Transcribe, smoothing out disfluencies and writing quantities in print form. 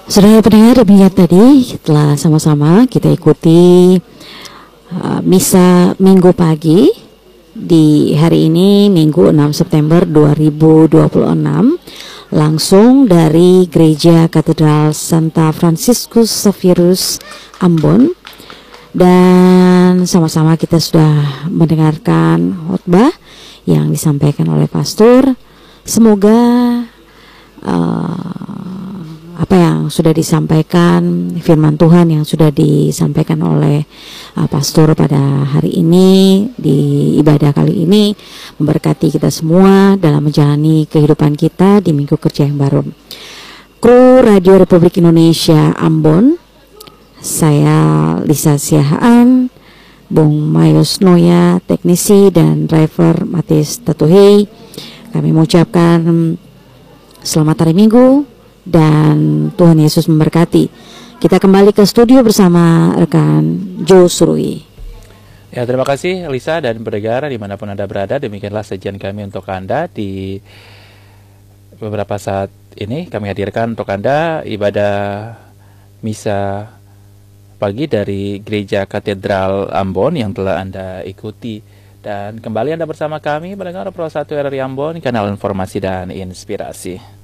Saudara pendengar, demikian tadi telah sama-sama kita ikuti misa Minggu pagi di hari ini, Minggu 6 September 2026, langsung dari Gereja Katedral Santa Franciscus Xavierus Ambon. Dan sama-sama kita sudah mendengarkan khotbah yang disampaikan oleh pastor. Semoga apa yang sudah disampaikan, firman Tuhan yang sudah disampaikan oleh pastor pada hari ini di ibadah kali ini memberkati kita semua dalam menjalani kehidupan kita di minggu kerja yang baru. Kru Radio Republik Indonesia Ambon, saya Lisa Siahaan, Bung Mayus Noya, teknisi, dan driver Matis Tatuhei, kami mengucapkan selamat hari Minggu dan Tuhan Yesus memberkati. Kita kembali ke studio bersama rekan Joe Surui. Ya, terima kasih Lisa dan pendengar dimanapun Anda berada. Demikianlah sajian kami untuk Anda di beberapa saat ini. Kami hadirkan untuk Anda ibadah misa pagi dari Gereja Katedral Ambon yang telah Anda ikuti. Dan kembali Anda bersama kami mendengar Pro 1 RRI Ambon, kanal informasi dan inspirasi.